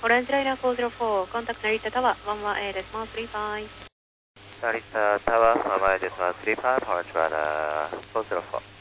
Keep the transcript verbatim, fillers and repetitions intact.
Orange Liner four zero four, contact Narita Tower, one one eight decimal three five. Narita Tower, one one eight decimal three five, Orange Liner four zero four.